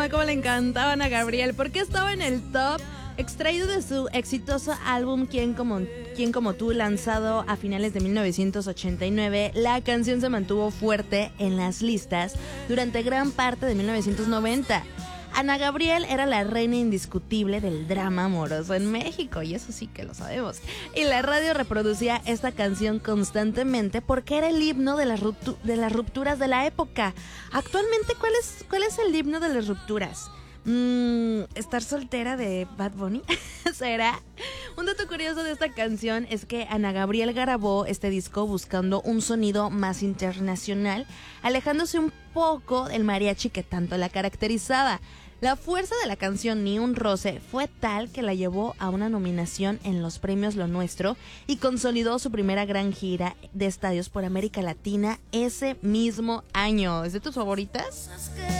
cómo le encantaban a Gabriel, porque estaba en el top, extraído de su exitoso álbum ¿Quién como tú?, lanzado a finales de 1989. La canción se mantuvo fuerte en las listas durante gran parte de 1990. Ana Gabriel era la reina indiscutible del drama amoroso en México, y eso sí que lo sabemos. Y la radio reproducía esta canción constantemente porque era el himno de las rupturas de la época. Actualmente, ¿cuál es el himno de las rupturas? ¿Estar soltera de Bad Bunny? ¿Será? Un dato curioso de esta canción es que Ana Gabriel grabó este disco buscando un sonido más internacional, alejándose un poco del mariachi que tanto la caracterizaba. La fuerza de la canción Ni un roce fue tal que la llevó a una nominación en los premios Lo Nuestro y consolidó su primera gran gira de estadios por América Latina ese mismo año. ¿Es de tus favoritas?